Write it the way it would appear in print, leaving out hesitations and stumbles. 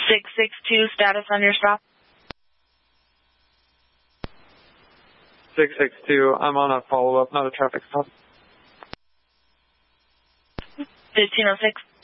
662, status on your stop. 662, I'm on a follow-up, not a traffic stop. 1506.